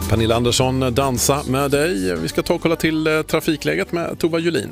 Pernilla Andersson, dansa med dig. Vi ska ta och kolla till trafikläget med Tova Julin.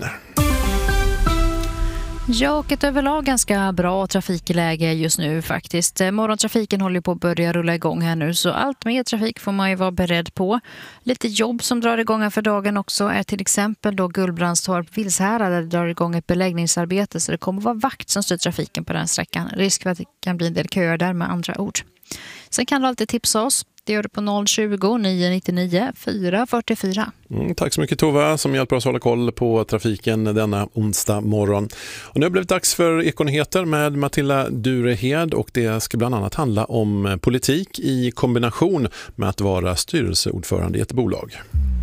Ja, och ett överlag ganska bra trafikläge just nu faktiskt. Morgontrafiken håller på att börja rulla igång här nu, så allt mer trafik får man ju vara beredd på. Lite jobb som drar igång här för dagen också är till exempel då Gullbrandstorp-Vilshärad, där det drar igång ett beläggningsarbete, så det kommer att vara vakt som styr trafiken på den sträckan. Risk för att det kan bli en del köer där med andra ord. Sen kan du alltid tipsa oss. Det gör du på 020 999 444. Tack så mycket Tova som hjälper oss hålla koll på trafiken denna onsdag morgon. Och nu har det blivit dags för Ekonyheter med Matilda Durehed, och det ska bland annat handla om politik i kombination med att vara styrelseordförande i ett bolag.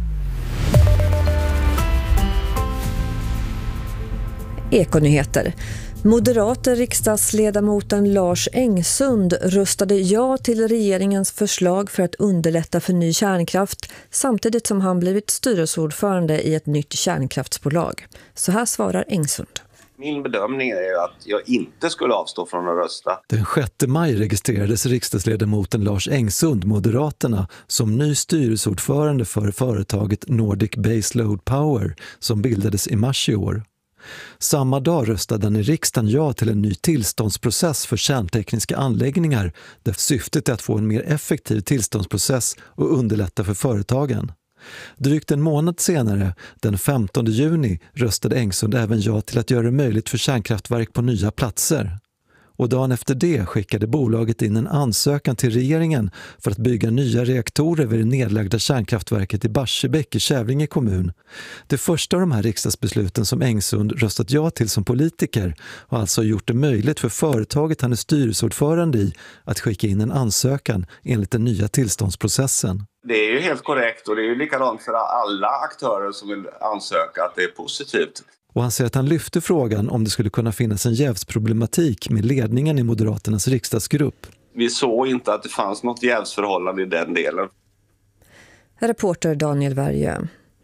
Ekonyheter. Moderata riksdagsledamoten Lars Engsund röstade ja till regeringens förslag för att underlätta för ny kärnkraft samtidigt som han blivit styrelseordförande i ett nytt kärnkraftsbolag. Så här svarar Engsund. Min bedömning är att jag inte skulle avstå från att rösta. Den 6 maj registrerades riksdagsledamoten Lars Engsund, Moderaterna, som ny styrelseordförande för företaget Nordic Baseload Power som bildades i mars i år. Samma dag röstade han i riksdagen ja till en ny tillståndsprocess för kärntekniska anläggningar där syftet är att få en mer effektiv tillståndsprocess och underlätta för företagen. Drygt en månad senare, den 15 juni, röstade Engsund även ja till att göra det möjligt för kärnkraftverk på nya platser. Och dagen efter det skickade bolaget in en ansökan till regeringen för att bygga nya reaktorer vid det nedlagda kärnkraftverket i Barsebäck i Kävlinge kommun. Det första av de här riksdagsbesluten som Engsund röstat ja till som politiker har alltså gjort det möjligt för företaget han är styrelseordförande i att skicka in en ansökan enligt den nya tillståndsprocessen. Det är ju helt korrekt, och det är ju likadant för alla aktörer som vill ansöka att det är positivt. Och han säger att han lyfte frågan om det skulle kunna finnas en jävsproblematik med ledningen i Moderaternas riksdagsgrupp. Vi såg inte att det fanns något jävsförhållande i den delen. Reporter Daniel Värjö.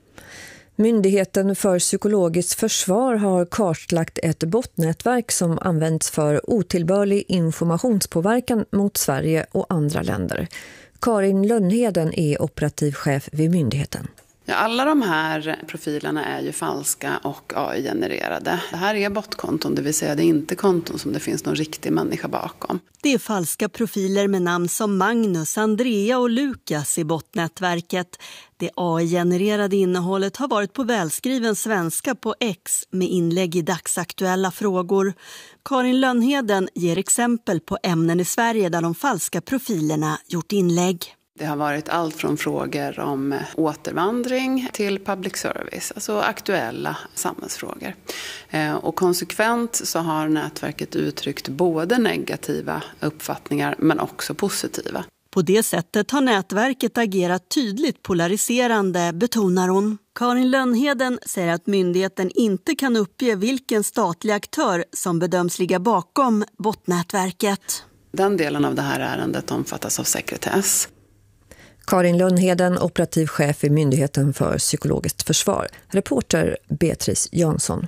Myndigheten för psykologiskt försvar har kartlagt ett botnätverk som används för otillbörlig informationspåverkan mot Sverige och andra länder. Karin Lönnheden är operativ chef vid myndigheten. Ja, alla de här profilerna är ju falska och AI-genererade. Det här är botkonton, det vill säga det är inte konton som det finns någon riktig människa bakom. Det är falska profiler med namn som Magnus, Andrea och Lukas i botnätverket. Det AI-genererade innehållet har varit på välskriven svenska på X med inlägg i dagsaktuella frågor. Karin Lönnheden ger exempel på ämnen i Sverige där de falska profilerna gjort inlägg. Det har varit allt från frågor om återvandring till public service, alltså aktuella samhällsfrågor. Och konsekvent så har nätverket uttryckt både negativa uppfattningar men också positiva. På det sättet har nätverket agerat tydligt polariserande, betonar hon. Karin Lönnheden säger att myndigheten inte kan uppge vilken statlig aktör som bedöms ligga bakom botnätverket. Den delen av det här ärendet omfattas av sekretess. Karin Lönnheden, operativ chef i Myndigheten för psykologiskt försvar. Reporter Beatrice Jansson.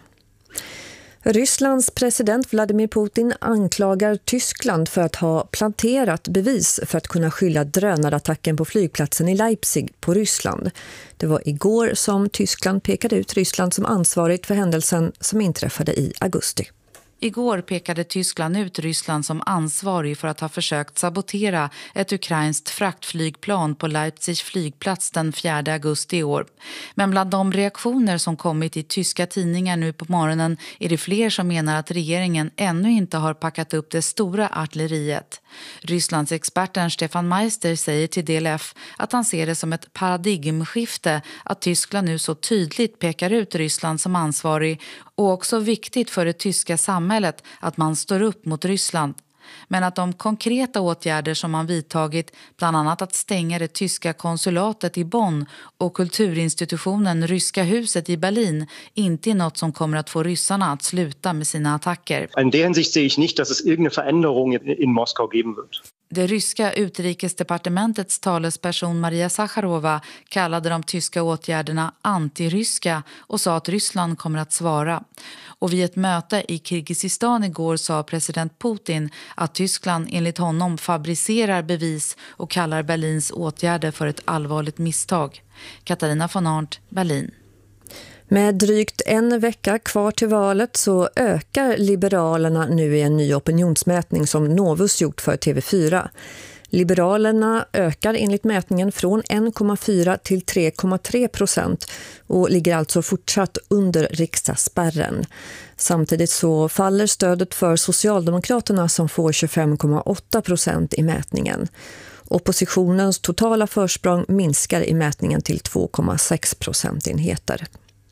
Rysslands president Vladimir Putin anklagar Tyskland för att ha planterat bevis för att kunna skylla drönarattacken på flygplatsen i Leipzig på Ryssland. Det var igår som Tyskland pekade ut Ryssland som ansvarigt för händelsen som inträffade i augusti. Igår pekade Tyskland ut Ryssland som ansvarig för att ha försökt sabotera ett ukrainskt fraktflygplan på Leipzigs flygplats den 4 augusti i år. Men bland de reaktioner som kommit i tyska tidningar nu på morgonen är det fler som menar att regeringen ännu inte har packat upp det stora artilleriet. Rysslands experten Stefan Meister säger till DLF att han ser det som ett paradigmskifte att Tyskland nu så tydligt pekar ut Ryssland som ansvarig, och också viktigt för det tyska samhället att man står upp mot Ryssland. Men att de konkreta åtgärder som man vidtagit, bland annat att stänga det tyska konsulatet i Bonn och kulturinstitutionen Ryska huset i Berlin, inte är något som kommer att få ryssarna att sluta med sina attacker. In der Hinsicht sehe ich nicht, dass es irgendeine Veränderung in Moskau geben wird. Det ryska utrikesdepartementets talesperson Maria Zakharova kallade de tyska åtgärderna antiryska och sa att Ryssland kommer att svara. Och vid ett möte i Kirgizistan igår sa president Putin att Tyskland enligt honom fabricerar bevis och kallar Berlins åtgärder för ett allvarligt misstag. Katarina von Arndt, Berlin. Med drygt en vecka kvar till valet så ökar Liberalerna nu i en ny opinionsmätning som Novus gjort för TV4. Liberalerna ökar enligt mätningen från 1,4 till 3,3% och ligger alltså fortsatt under riksdagsspärren. Samtidigt så faller stödet för Socialdemokraterna som får 25,8% i mätningen. Oppositionens totala försprång minskar i mätningen till 2,6 procentenheter.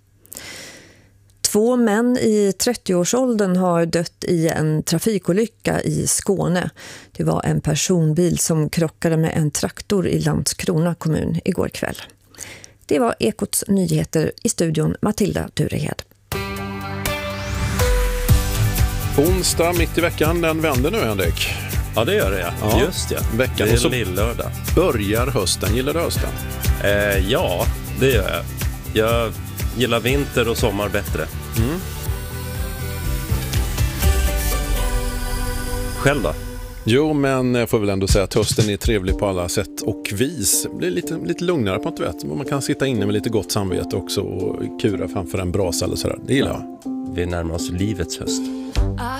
2 män i 30-årsåldern har dött i en trafikolycka i Skåne. Det var en personbil som krockade med en traktor i Landskrona kommun igår kväll. Det var Ekots nyheter, i studion Matilda Durehed. Onsdag mitt i veckan, den vänder nu, Henrik. Ja, det gör det. Ja. Just det. Veckan. Det är och så lillördag. Börjar hösten. Gillar du hösten? Ja, det gör jag. Jag gillar vinter och sommar bättre. Mm. Själv då? Jo, men jag får väl ändå säga att hösten är trevlig på alla sätt och vis. Det blir lite lugnare på något vet. Man kan sitta inne med lite gott samvete också och kura framför en brasa eller sådär. Det gillar jag. Vi närmar oss livets höst.